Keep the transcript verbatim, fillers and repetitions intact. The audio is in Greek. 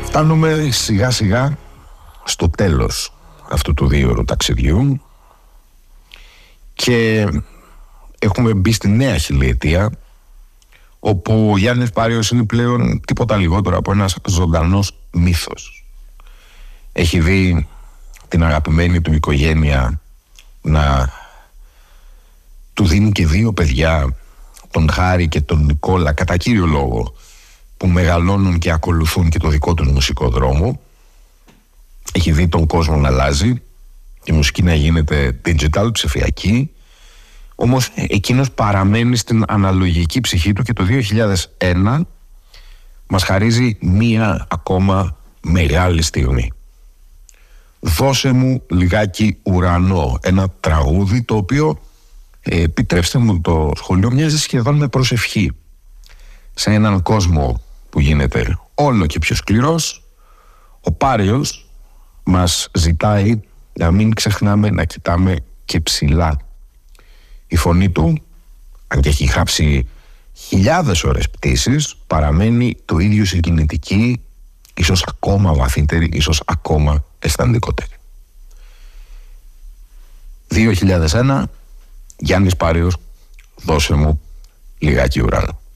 Φτάνουμε σιγά σιγά στο τέλος αυτού του δύο ώρου ταξιδιού και έχουμε μπει στη νέα χιλιετία, όπου ο Γιάννης Πάριος είναι πλέον τίποτα λιγότερο από ένας ζωντανός μύθος. Έχει δει την αγαπημένη του οικογένεια να του δίνει και δύο παιδιά, τον Χάρη και τον Νικόλα, κατά κύριο λόγο, που μεγαλώνουν και ακολουθούν και το δικό τους μουσικό δρόμο. Έχει δει τον κόσμο να αλλάζει, η μουσική να γίνεται digital, ψηφιακή. Όμως εκείνος παραμένει στην αναλογική ψυχή του και το δύο χιλιάδες ένα μας χαρίζει μία ακόμα μεγάλη στιγμή. «Δώσε μου λιγάκι ουρανό», ένα τραγούδι το οποίο, ε, επιτρέψτε μου το σχολείο, μοιάζει σχεδόν με προσευχή. Σε έναν κόσμο που γίνεται όλο και πιο σκληρός, ο Πάριος μας ζητάει να μην ξεχνάμε να κοιτάμε και ψηλά. Η φωνή του, αν και έχει γράψει χιλιάδες ώρες πτήσεις, παραμένει το ίδιο συγκινητική, ίσως ακόμα βαθύτερη, ίσως ακόμα αισθαντικότερη. δύο χιλιάδες ένα, Γιάννης Πάριος, «Δώσε μου λιγάκι ουρανό».